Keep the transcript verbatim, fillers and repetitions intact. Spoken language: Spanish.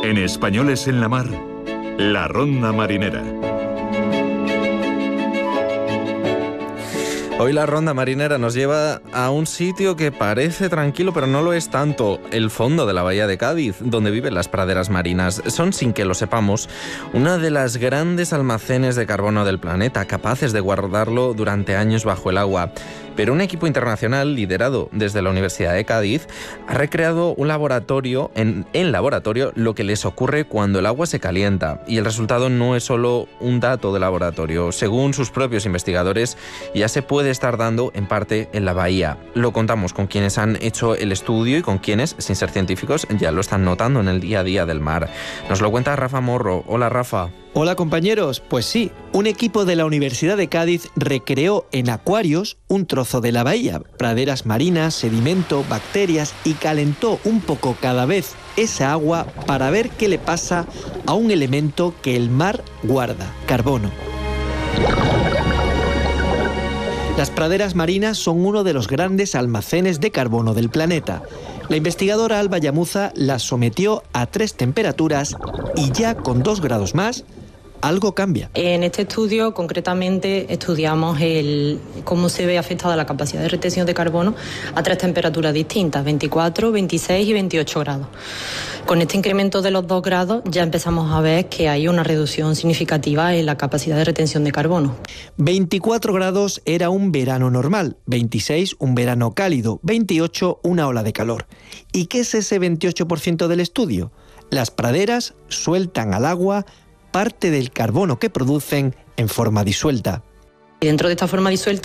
En Españoles en la Mar, la Ronda Marinera. Hoy la Ronda Marinera nos lleva a un sitio que parece tranquilo, pero no lo es tanto: el fondo de la bahía de Cádiz, donde viven las praderas marinas. Son, sin que lo sepamos, una de las grandes almacenes de carbono del planeta, capaces de guardarlo durante años bajo el agua. Pero un equipo internacional, liderado desde la Universidad de Cádiz, ha recreado un laboratorio, en, en laboratorio, lo que les ocurre cuando el agua se calienta. Y el resultado no es solo un dato de laboratorio. Según sus propios investigadores, ya se puede estar dando en parte en la bahía. Lo contamos con quienes han hecho el estudio y con quienes, sin ser científicos, ya lo están notando en el día a día del mar. Nos lo cuenta Rafa Morro. Hola, Rafa. Hola, compañeros. Pues sí, un equipo de la Universidad de Cádiz recreó en acuarios un trozo de la bahía, praderas marinas, sedimento, bacterias, y calentó un poco cada vez esa agua para ver qué le pasa a un elemento que el mar guarda: carbono. Las praderas marinas son uno de los grandes almacenes de carbono del planeta. La investigadora Alba Llamuza las sometió a tres temperaturas y ya con dos grados más, algo cambia. En este estudio, concretamente, estudiamos el, cómo se ve afectada la capacidad de retención de carbono a tres temperaturas distintas: veinticuatro, veintiséis y veintiocho grados. Con este incremento de los dos grados ya empezamos a ver que hay una reducción significativa en la capacidad de retención de carbono. veinticuatro grados era un verano normal, veintiséis un verano cálido, veintiocho una ola de calor. ¿Y qué es ese veintiocho por ciento del estudio? Las praderas sueltan al agua parte del carbono que producen en forma disuelta. Y dentro de esta forma disuelta